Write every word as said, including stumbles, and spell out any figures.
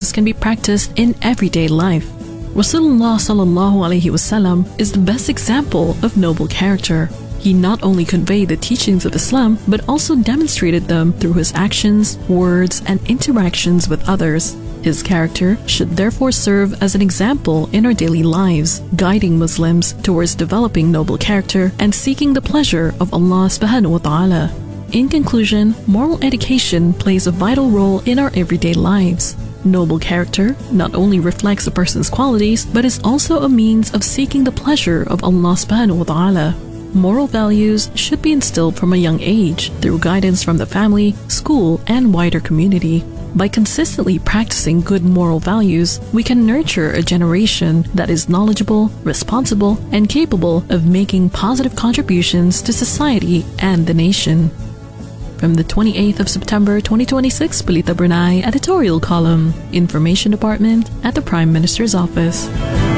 values can be practiced in everyday life. Rasulullah sallallahu alaihi wasallam is the best example of noble character. He not only conveyed the teachings of Islam, but also demonstrated them through his actions, words, and interactions with others. His character should therefore serve as an example in our daily lives, guiding Muslims towards developing noble character and seeking the pleasure of Allah subhanahu wa ta'ala. In conclusion, moral education plays a vital role in our everyday lives. Noble character not only reflects a person's qualities, but is also a means of seeking the pleasure of Allah subhanahu wa ta'ala. Moral values should be instilled from a young age through guidance from the family, school, and wider community. By consistently practicing good moral values, we can nurture a generation that is knowledgeable, responsible, and capable of making positive contributions to society and the nation. From the twenty-eighth of September twenty twenty-six Balita Brunei editorial column, Information Department at the Prime Minister's Office.